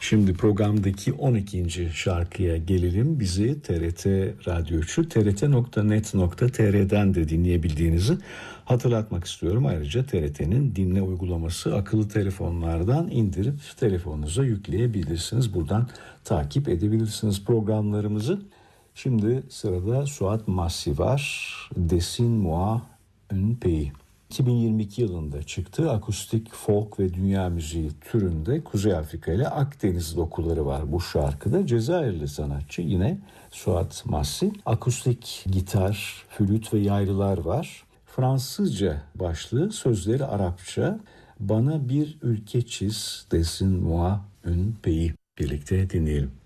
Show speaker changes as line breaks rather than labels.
Şimdi programdaki 12. şarkıya gelelim. Bizi TRT Radyo 3'ü trt.net.tr'den de dinleyebildiğinizi hatırlatmak istiyorum. Ayrıca TRT'nin dinle uygulaması akıllı telefonlardan indirip telefonunuza yükleyebilirsiniz. Buradan takip edebilirsiniz programlarımızı. Şimdi sırada Suat Massi var. Dessine-moi un pays. 2022 yılında çıktığı akustik folk ve dünya müziği türünde Kuzey Afrika ile Akdeniz dokuları var bu şarkıda. Cezayirli sanatçı yine Suat Massi. Akustik gitar, flüt ve yaylılar var. Fransızca başlığı, sözleri Arapça. Bana bir ülke çiz, dessine-moi un pays. Birlikte dinleyelim.